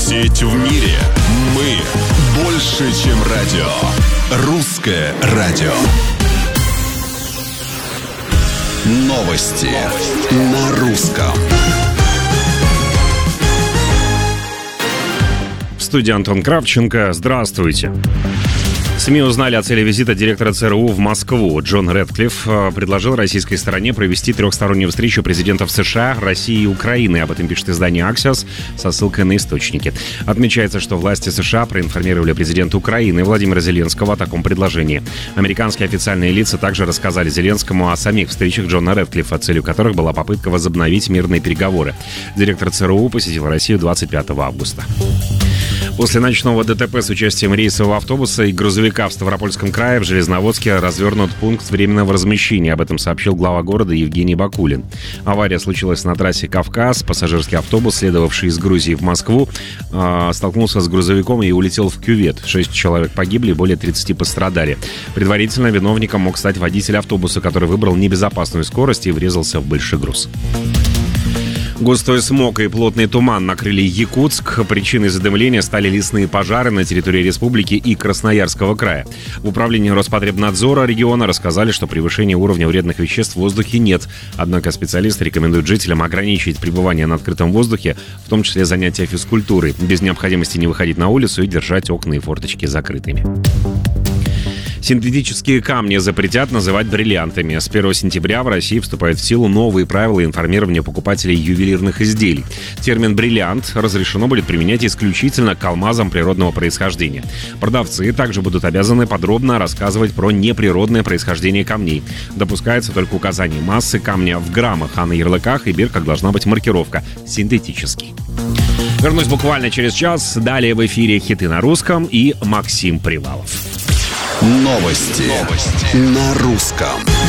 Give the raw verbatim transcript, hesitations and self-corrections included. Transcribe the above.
Сеть в мире. Мы больше, чем радио. Русское радио. Новости на русском. В студии Антон Кравченко. Здравствуйте. СМИ узнали о цели визита директора ЦРУ в Москву. Джон Рэдклифф предложил российской стороне провести трехстороннюю встречу президентов США, России и Украины. Об этом пишет издание Axios со ссылкой на источники. Отмечается, что власти США проинформировали президента Украины Владимира Зеленского о таком предложении. Американские официальные лица также рассказали Зеленскому о самих встречах Джона Рэдклиффа, целью которых была попытка возобновить мирные переговоры. Директор ЦРУ посетил Россию двадцать пятого августа. После ночного ДТП с участием рейсового автобуса и грузовика в Ставропольском крае в Железноводске развернут пункт временного размещения. Об этом сообщил глава города Евгений Бакулин. Авария случилась на трассе Кавказ. Пассажирский автобус, следовавший из Грузии в Москву, столкнулся с грузовиком и улетел в кювет. Шесть человек погибли, более тридцати пострадали. Предварительно виновником мог стать водитель автобуса, который выбрал небезопасную скорость и врезался в большой груз. Густой смог и плотный туман накрыли Якутск. Причиной задымления стали лесные пожары на территории республики и Красноярского края. В управлении Роспотребнадзора региона рассказали, что превышения уровня вредных веществ в воздухе нет. Однако специалисты рекомендуют жителям ограничить пребывание на открытом воздухе, в том числе занятия физкультурой, без необходимости не выходить на улицу и держать окна и форточки закрытыми. Синтетические камни запретят называть бриллиантами. С первого сентября в России вступают в силу новые правила информирования покупателей ювелирных изделий. Термин «бриллиант» разрешено будет применять исключительно к алмазам природного происхождения. Продавцы также будут обязаны подробно рассказывать про неприродное происхождение камней. Допускается только указание массы камня в граммах, а на ярлыках и бирках должна быть маркировка «синтетический». Вернусь буквально через час. Далее в эфире хиты на русском и Максим Привалов. Новости, Новости. На русском.